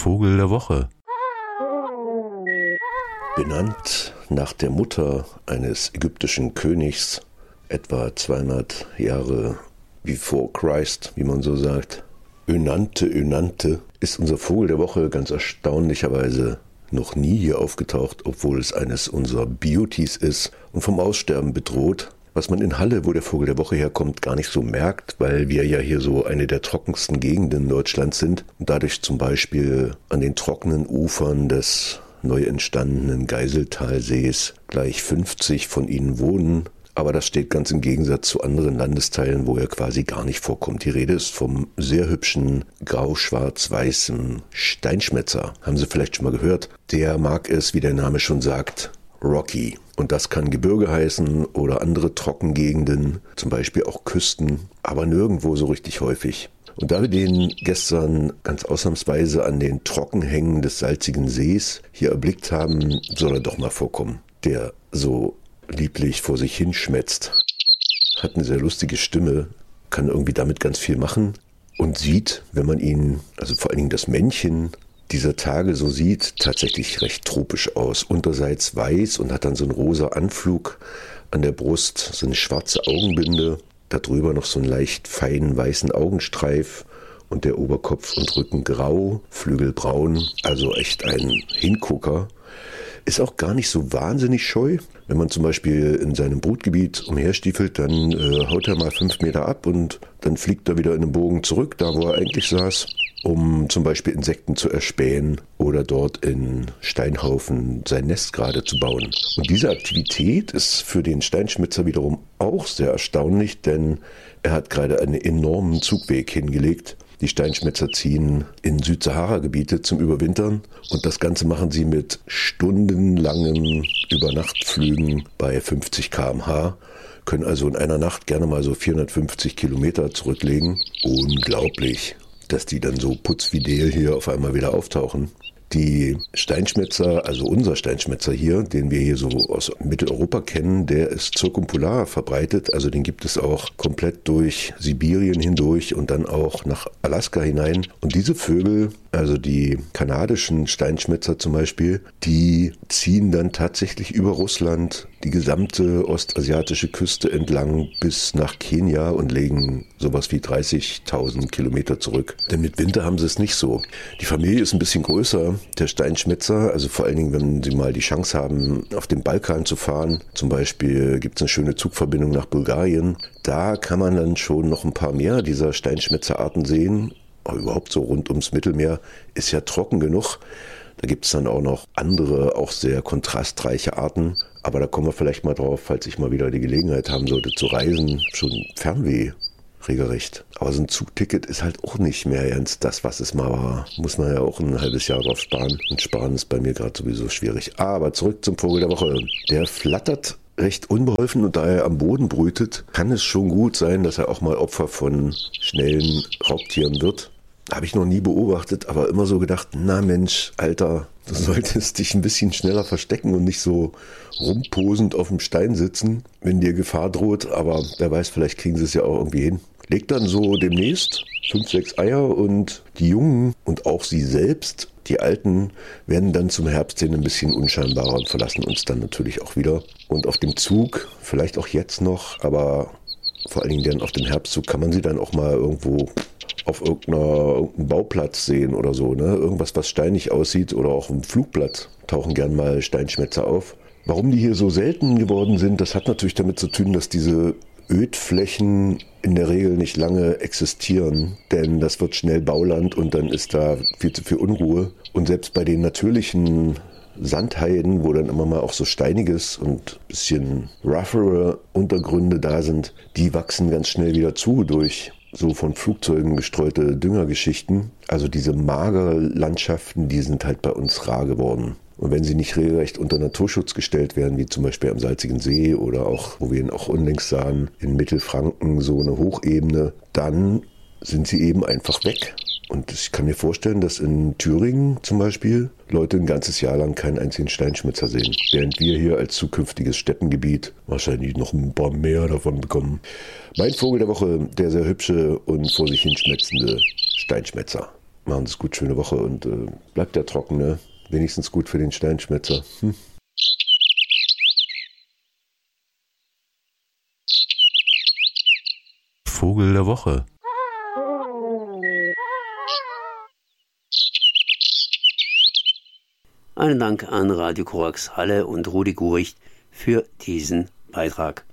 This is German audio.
Vogel der Woche. Benannt nach der Mutter eines ägyptischen Königs, etwa 200 Jahre before Christ, wie man so sagt. Önante ist unser Vogel der Woche ganz erstaunlicherweise noch nie hier aufgetaucht, obwohl es eines unserer Beauties ist und vom Aussterben bedroht. Was man in Halle, wo der Vogel der Woche herkommt, gar nicht so merkt, weil wir ja hier so eine der trockensten Gegenden Deutschlands sind und dadurch zum Beispiel an den trockenen Ufern des neu entstandenen Geiseltalsees gleich 50 von ihnen wohnen. Aber das steht ganz im Gegensatz zu anderen Landesteilen, wo er quasi gar nicht vorkommt. Die Rede ist vom sehr hübschen grau-schwarz-weißen Steinschmätzer. Haben Sie vielleicht schon mal gehört? Der mag es, wie der Name schon sagt, rocky. Und das kann Gebirge heißen oder andere Trockengegenden, zum Beispiel auch Küsten, aber nirgendwo so richtig häufig. Und da wir den gestern ganz ausnahmsweise an den Trockenhängen des salzigen Sees hier erblickt haben, soll er doch mal vorkommen. Der so lieblich vor sich hinschmätzt, hat eine sehr lustige Stimme, kann irgendwie damit ganz viel machen und sieht, wenn man ihn, also vor allen Dingen das Männchen dieser Tage so sieht, tatsächlich recht tropisch aus. Unterseits weiß und hat dann so einen rosa Anflug an der Brust, so eine schwarze Augenbinde, darüber noch so einen leicht feinen weißen Augenstreif und der Oberkopf und Rücken grau, Flügel braun, also echt ein Hingucker. Ist auch gar nicht so wahnsinnig scheu. Wenn man zum Beispiel in seinem Brutgebiet umherstiefelt, dann haut er mal 5 Meter ab und dann fliegt er wieder in den Bogen zurück, da wo er eigentlich saß, um zum Beispiel Insekten zu erspähen oder dort in Steinhaufen sein Nest gerade zu bauen. Und diese Aktivität ist für den Steinschmätzer wiederum auch sehr erstaunlich, denn er hat gerade einen enormen Zugweg hingelegt. Die Steinschmätzer ziehen in Südsahara-Gebiete zum Überwintern und das Ganze machen sie mit stundenlangen Übernachtflügen bei 50 km/h, können also in einer Nacht gerne mal so 450 Kilometer zurücklegen. Unglaublich, dass die dann so putzfidel hier auf einmal wieder auftauchen. Die Steinschmätzer, also unser Steinschmätzer hier, den wir hier so aus Mitteleuropa kennen, der ist zirkumpolar verbreitet, also den gibt es auch komplett durch Sibirien hindurch und dann auch nach Alaska hinein. Und diese Vögel, also die kanadischen Steinschmätzer zum Beispiel, die ziehen dann tatsächlich über Russland die gesamte ostasiatische Küste entlang bis nach Kenia und legen sowas wie 30.000 Kilometer zurück. Denn mit Winter haben sie es nicht so. Die Familie ist ein bisschen größer, der Steinschmätzer, also vor allen Dingen, wenn Sie mal die Chance haben, auf den Balkan zu fahren. Zum Beispiel gibt es eine schöne Zugverbindung nach Bulgarien. Da kann man dann schon noch ein paar mehr dieser Steinschmätzerarten sehen. Aber überhaupt so rund ums Mittelmeer ist ja trocken genug. Da gibt es dann auch noch andere, auch sehr kontrastreiche Arten. Aber da kommen wir vielleicht mal drauf, falls ich mal wieder die Gelegenheit haben sollte zu reisen. Schon Fernweh, regelrecht. Aber so ein Zugticket ist halt auch nicht mehr ganz das, was es mal war. Muss man ja auch ein halbes Jahr drauf sparen. Und sparen ist bei mir gerade sowieso schwierig. Aber zurück zum Vogel der Woche. Der flattert recht unbeholfen und da er am Boden brütet, kann es schon gut sein, dass er auch mal Opfer von schnellen Raubtieren wird. Habe ich noch nie beobachtet, aber immer so gedacht, na Mensch, Alter, du solltest dich ein bisschen schneller verstecken und nicht so rumposend auf dem Stein sitzen, wenn dir Gefahr droht. Aber wer weiß, vielleicht kriegen sie es ja auch irgendwie hin. Legt dann so demnächst 5, 6 Eier und die Jungen und auch sie selbst, die Alten, werden dann zum Herbst hin ein bisschen unscheinbarer und verlassen uns dann natürlich auch wieder. Und auf dem Zug, vielleicht auch jetzt noch, aber vor allen Dingen dann auf dem Herbstzug kann man sie dann auch mal irgendwo auf irgendeinem Bauplatz sehen oder so, ne? Irgendwas, was steinig aussieht oder auch im Flugplatz tauchen gern mal Steinschmätzer auf. Warum die hier so selten geworden sind, das hat natürlich damit zu tun, dass diese Ödflächen in der Regel nicht lange existieren, denn das wird schnell Bauland und dann ist da viel zu viel Unruhe. Und selbst bei den natürlichen Sandheiden, wo dann immer mal auch so steiniges und bisschen roughere Untergründe da sind, die wachsen ganz schnell wieder zu durch so von Flugzeugen gestreute Düngergeschichten. Also diese Magerlandschaften, die sind halt bei uns rar geworden. Und wenn sie nicht regelrecht unter Naturschutz gestellt werden, wie zum Beispiel am Salzigen See oder auch, wo wir ihn auch unlängst sahen, in Mittelfranken, so eine Hochebene, dann sind sie eben einfach weg. Und ich kann mir vorstellen, dass in Thüringen zum Beispiel Leute ein ganzes Jahr lang keinen einzigen Steinschmätzer sehen, während wir hier als zukünftiges Steppengebiet wahrscheinlich noch ein paar mehr davon bekommen. Mein Vogel der Woche, der sehr hübsche und vor sich hinschmetzende Steinschmätzer. Machen Sie es gut, schöne Woche und bleibt ja trocken, ne? Wenigstens gut für den Steinschmetzer. Vogel der Woche. Einen Dank an Radio Korax Halle und Rudi Guricht für diesen Beitrag.